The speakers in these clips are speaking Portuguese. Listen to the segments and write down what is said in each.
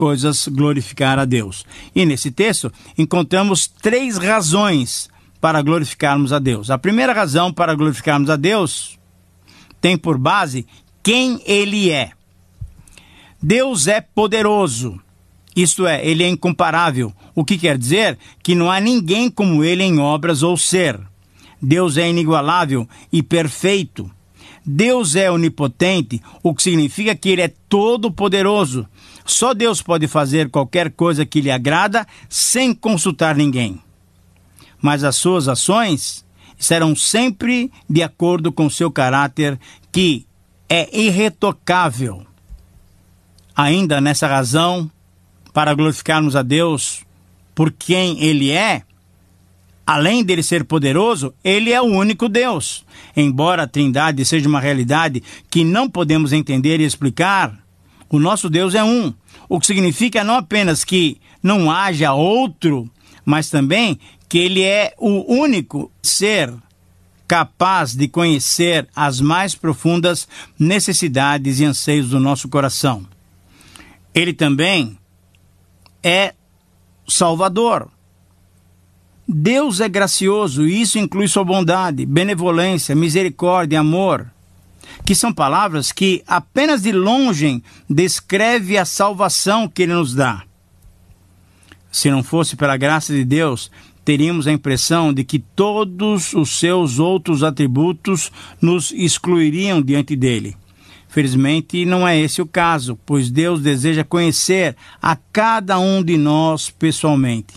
coisas glorificar a Deus. E nesse texto encontramos 3 razões para glorificarmos a Deus. A primeira razão para glorificarmos a Deus tem por base quem Ele é. Deus é poderoso, isto é, Ele é incomparável, o que quer dizer que não há ninguém como Ele em obras ou ser. Deus é inigualável e perfeito. Deus é onipotente, o que significa que Ele é todo-poderoso. Só Deus pode fazer qualquer coisa que lhe agrada sem consultar ninguém. Mas as suas ações serão sempre de acordo com seu caráter, que é irretocável. Ainda nessa razão, para glorificarmos a Deus por quem Ele é, além dele ser poderoso, Ele é o único Deus. Embora a Trindade seja uma realidade que não podemos entender e explicar, o nosso Deus é um. O que significa não apenas que não haja outro, mas também que Ele é o único ser capaz de conhecer as mais profundas necessidades e anseios do nosso coração. Ele também é Salvador. Deus é gracioso e isso inclui sua bondade, benevolência, misericórdia, amor, que são palavras que apenas de longe descrevem a salvação que Ele nos dá. Se não fosse pela graça de Deus, teríamos a impressão de que todos os seus outros atributos nos excluiriam diante dele. Felizmente, não é esse o caso, pois Deus deseja conhecer a cada um de nós pessoalmente.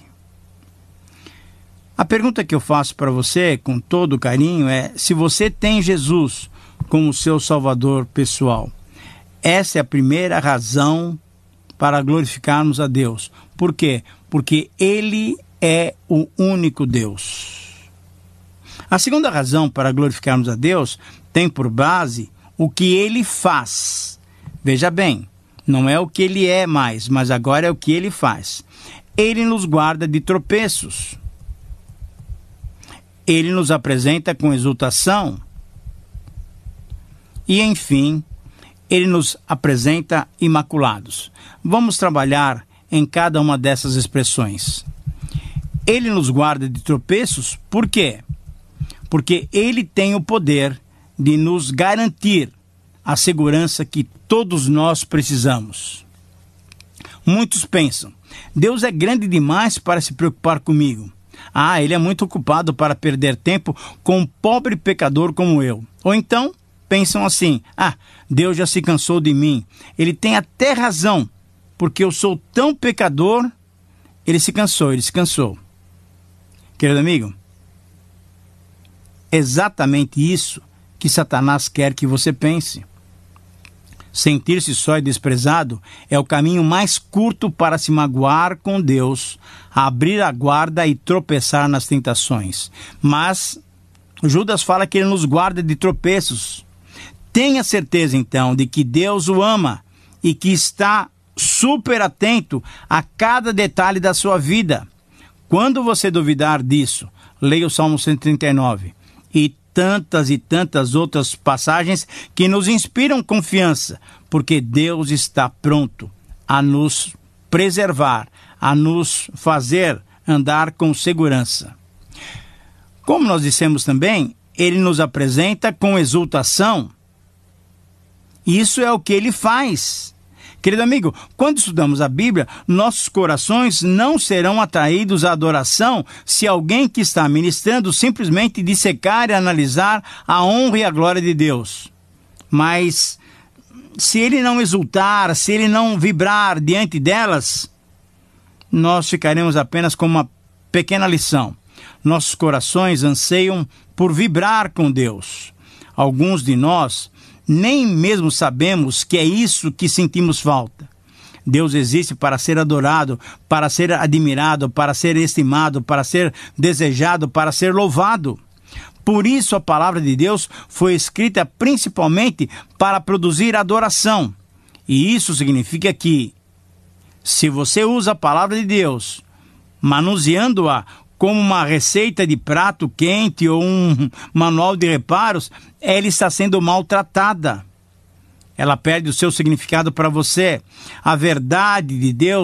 A pergunta que eu faço para você, com todo carinho, é se você tem Jesus como seu Salvador pessoal. Essa é a primeira razão para glorificarmos a Deus. Por quê? Porque Ele é o único Deus. A segunda razão para glorificarmos a Deus tem por base o que Ele faz. Veja bem, não é o que Ele é mais, mas agora é o que Ele faz. Ele nos guarda de tropeços. Ele nos apresenta com exultação. E, enfim, Ele nos apresenta imaculados. Vamos trabalhar em cada uma dessas expressões. Ele nos guarda de tropeços, por quê? Porque Ele tem o poder de nos garantir a segurança que todos nós precisamos. Muitos pensam, Deus é grande demais para se preocupar comigo. Ele é muito ocupado para perder tempo com um pobre pecador como eu. Ou então, pensam assim, Deus já se cansou de mim. Ele tem até razão, porque eu sou tão pecador, ele se cansou. Querido amigo, exatamente isso que Satanás quer que você pense. Sentir-se só e desprezado é o caminho mais curto para se magoar com Deus, abrir a guarda e tropeçar nas tentações. Mas Judas fala que Ele nos guarda de tropeços. Tenha certeza, então, de que Deus o ama e que está super atento a cada detalhe da sua vida. Quando você duvidar disso, leia o Salmo 139 e tantas outras passagens que nos inspiram confiança, porque Deus está pronto a nos preservar, a nos fazer andar com segurança. Como nós dissemos também, Ele nos apresenta com exultação. Isso é o que Ele faz. Querido amigo, quando estudamos a Bíblia, nossos corações não serão atraídos à adoração se alguém que está ministrando simplesmente dissecar e analisar a honra e a glória de Deus. Mas se ele não exultar, se ele não vibrar diante delas, nós ficaremos apenas com uma pequena lição. Nossos corações anseiam por vibrar com Deus. Alguns de nós nem mesmo sabemos que é isso que sentimos falta. Deus existe para ser adorado, para ser admirado, para ser estimado, para ser desejado, para ser louvado. Por isso a palavra de Deus foi escrita principalmente para produzir adoração. E isso significa que, se você usa a palavra de Deus, manuseando-a como uma receita de prato quente ou um manual de reparos, ela está sendo maltratada. ela perde o seu significado para você. A verdade de Deus